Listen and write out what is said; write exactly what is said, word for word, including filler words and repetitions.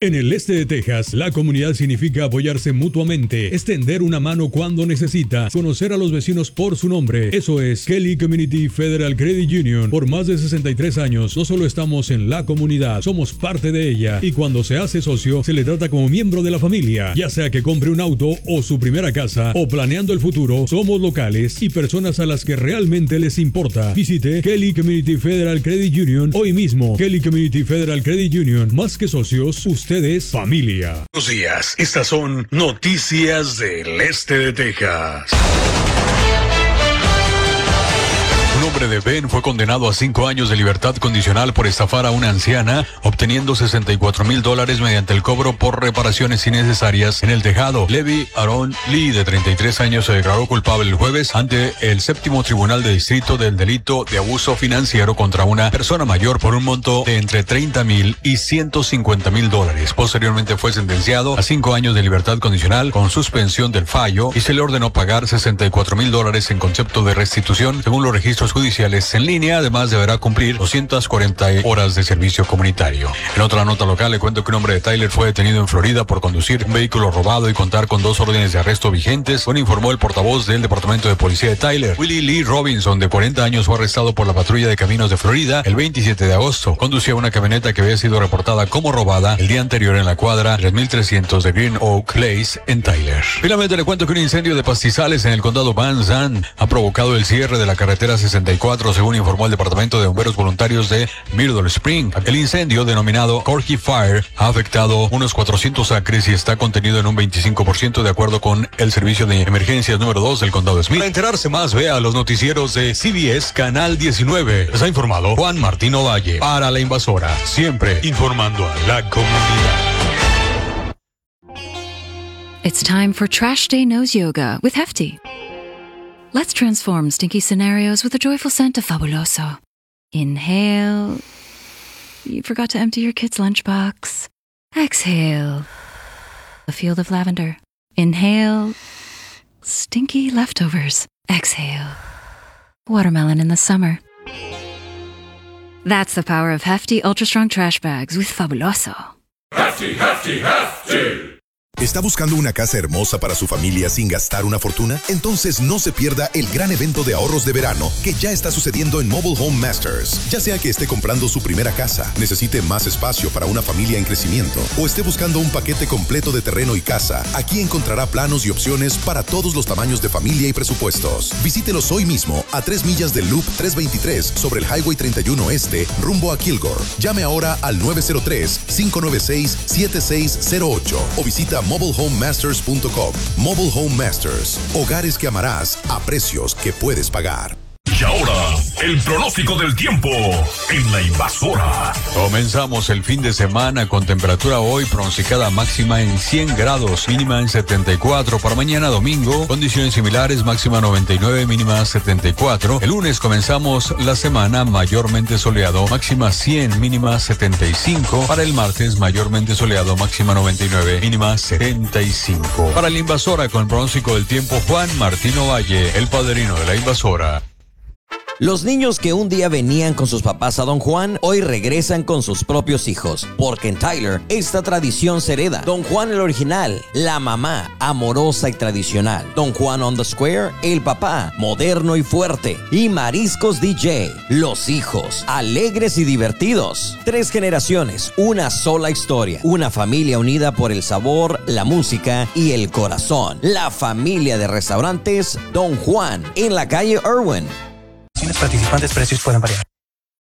En el este de Texas, la comunidad significa apoyarse mutuamente, extender una mano cuando necesita, conocer a los vecinos por su nombre. Eso es Kelly Community Federal Credit Union. Por más de sesenta y tres años, no solo estamos en la comunidad, somos parte de ella. Y cuando se hace socio, se le trata como miembro de la familia. Ya sea que compre un auto o su primera casa, o planeando el futuro, somos locales y personas a las que realmente les importa. Visite Kelly Community Federal Credit Union hoy mismo. Kelly Community Federal Credit Union, más que socios, usted es familia. Buenos días, estas son noticias del este de Texas. Un hombre de Bend fue condenado a cinco años de libertad condicional por estafar a una anciana, obteniendo sesenta y cuatro mil dólares mediante el cobro por reparaciones innecesarias en el tejado. Levi Aaron Lee, de treinta y tres años, se declaró culpable el jueves ante el séptimo tribunal de distrito del delito de abuso financiero contra una persona mayor por un monto de entre treinta mil y ciento cincuenta mil dólares. Posteriormente fue sentenciado a cinco años de libertad condicional con suspensión del fallo y se le ordenó pagar sesenta y cuatro mil dólares en concepto de restitución, según los registros judiciales en línea. Además deberá cumplir doscientas cuarenta horas de servicio comunitario. En otra nota local le cuento que un hombre de Tyler fue detenido en Florida por conducir un vehículo robado y contar con dos órdenes de arresto vigentes, según informó el portavoz del Departamento de Policía de Tyler. Willie Lee Robinson, de cuarenta años, fue arrestado por la patrulla de caminos de Florida el veintisiete de agosto. Conducía una camioneta que había sido reportada como robada el día anterior en la cuadra tres mil trescientos de Green Oak Place en Tyler. Finalmente le cuento que un incendio de pastizales en el condado Van Zandt ha provocado el cierre de la carretera sesenta y cuatro, según informó el Departamento de Bomberos Voluntarios de Myrtle Spring. El incendio, denominado Corky Fire, ha afectado unos cuatrocientos acres y está contenido en un veinticinco por ciento, de acuerdo con el servicio de emergencias número dos del condado Smith. Para enterarse más, vea los noticieros de C B S Canal diecinueve. Les ha informado Juan Martín Ovalle para La Invasora, siempre informando a la comunidad. It's time for Trash Day Nose Yoga with Hefty. Let's transform stinky scenarios with a joyful scent of Fabuloso. Inhale. You forgot to empty your kid's lunchbox. Exhale. A field of lavender. Inhale. Stinky leftovers. Exhale. Watermelon in the summer. That's the power of Hefty Ultra Strong Trash Bags with Fabuloso. Hefty, Hefty, Hefty. ¿Está buscando una casa hermosa para su familia sin gastar una fortuna? Entonces no se pierda el gran evento de ahorros de verano que ya está sucediendo en Mobile Home Masters. Ya sea que esté comprando su primera casa, necesite más espacio para una familia en crecimiento o esté buscando un paquete completo de terreno y casa, aquí encontrará planos y opciones para todos los tamaños de familia y presupuestos. Visítelos hoy mismo a tres millas del Loop trescientos veintitrés sobre el Highway treinta y uno Este, rumbo a Kilgore. Llame ahora al nueve cero tres, cinco nueve seis, siete seis cero ocho o visita mobile home masters punto com. Mobile Home Masters. Hogares que amarás a precios que puedes pagar. Y ahora, el pronóstico del tiempo en La Invasora. Comenzamos el fin de semana con temperatura hoy pronosticada máxima en cien grados, mínima en setenta y cuatro. Para mañana domingo, condiciones similares, máxima noventa y nueve, mínima setenta y cuatro. El lunes comenzamos la semana mayormente soleado, máxima cien, mínima setenta y cinco. Para el martes, mayormente soleado, máxima noventa y nueve, mínima setenta y cinco. Para La Invasora, con el pronóstico del tiempo, Juan Martín Ovalle, el padrino de La Invasora. Los niños que un día venían con sus papás a Don Juan, hoy regresan con sus propios hijos, porque en Tyler esta tradición se hereda. Don Juan el original, la mamá, amorosa y tradicional. Don Juan on the Square, el papá, moderno y fuerte. Y Mariscos D J, los hijos, alegres y divertidos. Tres generaciones, una sola historia. Una familia unida por el sabor, la música y el corazón. La familia de restaurantes Don Juan, en la calle Irwin. Participantes, precios pueden variar.